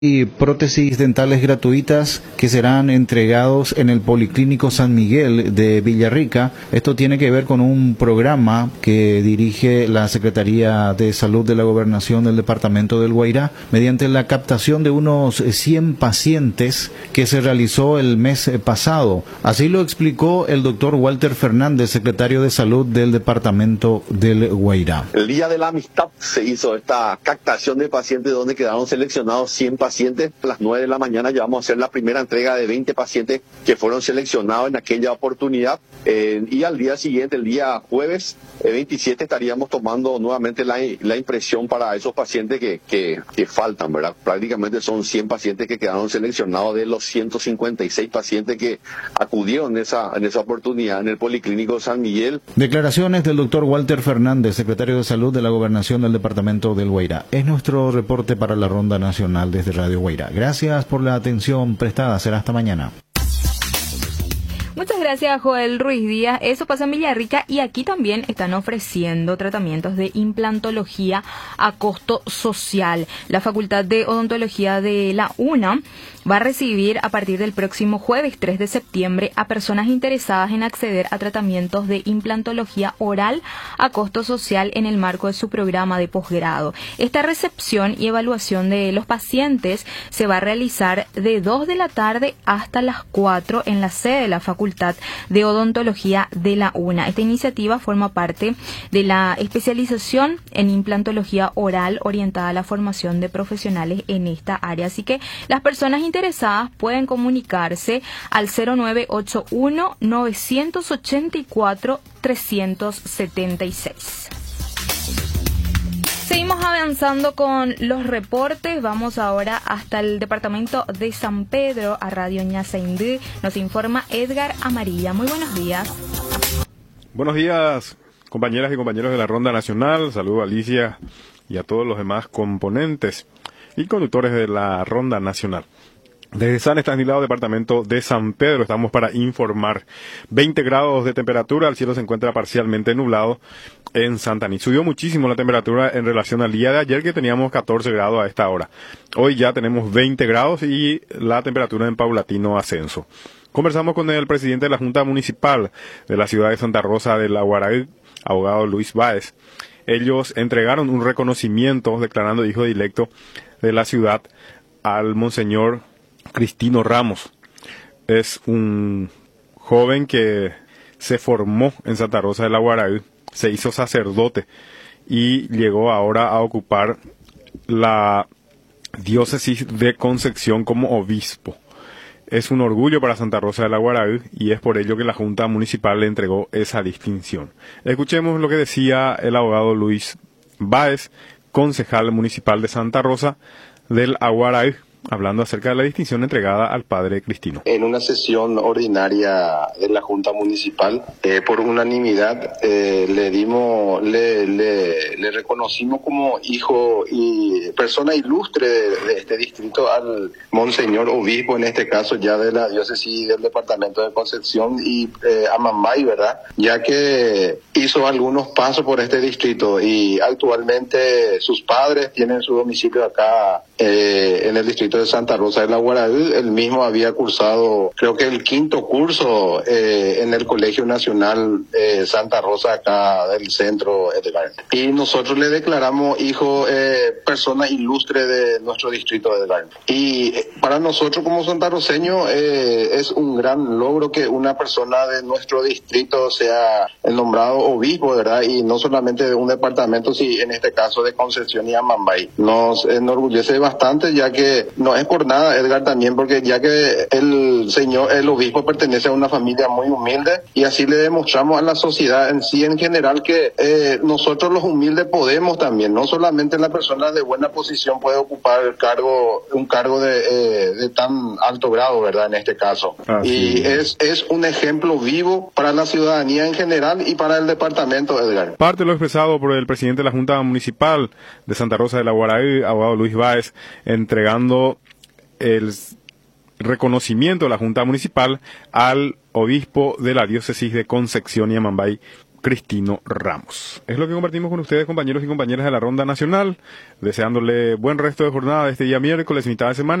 Y prótesis dentales gratuitas que serán entregados en el Policlínico San Miguel de Villarrica. Esto tiene que ver con un programa que dirige la Secretaría de Salud de la Gobernación del Departamento del Guairá mediante la captación de unos 100 pacientes que se realizó el mes pasado. Así lo explicó el doctor Walter Fernández, secretario de Salud del Departamento del Guairá. El Día de la Amistad se hizo esta captación de pacientes donde quedaron seleccionados 100 pacientes. A las 9 de la mañana ya vamos a hacer la primera entrega de 20 pacientes que fueron seleccionados en aquella oportunidad. Y al día siguiente, el día jueves 27, estaríamos tomando nuevamente la impresión para esos pacientes que faltan, ¿verdad? Prácticamente son 100 pacientes que quedaron seleccionados de los 156 pacientes que acudieron en esa oportunidad en el Policlínico San Miguel. Declaraciones del doctor Walter Fernández, secretario de Salud de la Gobernación del Departamento del Guairá. Es nuestro reporte para la Ronda Nacional desde Radio Guairá. Gracias por la atención prestada. Será hasta mañana. Muchas gracias, Joel Ruiz Díaz. Eso pasa en Villarrica y aquí también están ofreciendo tratamientos de implantología a costo social. La Facultad de Odontología de la UNA va a recibir a partir del próximo jueves 3 de septiembre a personas interesadas en acceder a tratamientos de implantología oral a costo social en el marco de su programa de posgrado. Esta recepción y evaluación de los pacientes se va a realizar de 2 de la tarde hasta las 4 en la sede de la Facultad de Odontología de la UNA. Esta iniciativa forma parte de la especialización en implantología oral orientada a la formación de profesionales en esta área. Así que las personas interesadas pueden comunicarse al 0981 984 376. Seguimos avanzando con los reportes. Vamos ahora hasta el departamento de San Pedro, a Radio Ñasaindú. Nos informa Edgar Amarilla. Muy buenos días. Buenos días, compañeras y compañeros de la Ronda Nacional. Saludo a Alicia y a todos los demás componentes y conductores de la Ronda Nacional. Desde San Estanislao, departamento de San Pedro, estamos para informar. 20 grados de temperatura, el cielo se encuentra parcialmente nublado en Santaní. Subió muchísimo la temperatura en relación al día de ayer, que teníamos 14 grados a esta hora. Hoy ya tenemos 20 grados y la temperatura en paulatino ascenso. Conversamos con el presidente de la Junta Municipal de la ciudad de Santa Rosa de la Guaraí, abogado Luis Báez. Ellos entregaron un reconocimiento declarando hijo directo de la ciudad al monseñor Cristino Ramos. Es un joven que se formó en Santa Rosa de la Guaraí, se hizo sacerdote y llegó ahora a ocupar la diócesis de Concepción como obispo. Es un orgullo para Santa Rosa de la Guaraí y es por ello que la Junta Municipal le entregó esa distinción. Escuchemos lo que decía el abogado Luis Báez, concejal municipal de Santa Rosa del Aguaraí, hablando acerca de la distinción entregada al padre Cristino. En una sesión ordinaria de la Junta Municipal, por unanimidad, le reconocimos como hijo y persona ilustre de este distrito al monseñor obispo, en este caso ya de la diócesis del departamento de Concepción y Amambay, ¿verdad? Ya que hizo algunos pasos por este distrito y actualmente sus padres tienen su domicilio acá en el distrito de Santa Rosa de la Guaraí. Él mismo había cursado, creo que el 5º curso en el Colegio Nacional Santa Rosa acá del centro, Edgar. Y nosotros le declaramos hijo, persona ilustre de nuestro distrito, Edgar. Y para nosotros como santarroceños es un gran logro que una persona de nuestro distrito sea el nombrado obispo, ¿verdad? Y no solamente de un departamento, sino en este caso de Concepción y Amambay. Nos enorgullece bastante, ya que no es por nada, Edgar, también porque ya que el obispo pertenece a una familia muy humilde y así le demostramos a la sociedad en sí en general que nosotros los humildes podemos también, no solamente la persona de buena posición puede ocupar un cargo de tan alto grado, ¿verdad? En este caso. Y es un ejemplo vivo para la ciudadanía en general y para el departamento, Edgar. Parte de lo expresado por el presidente de la Junta Municipal de Santa Rosa de la Guaraí, abogado Luis Báez, entregando el reconocimiento de la Junta Municipal al obispo de la diócesis de Concepción y Amambay, Cristino Ramos. Es lo que compartimos con ustedes, compañeros y compañeras de la Ronda Nacional, deseándole buen resto de jornada de este día miércoles, mitad de semana.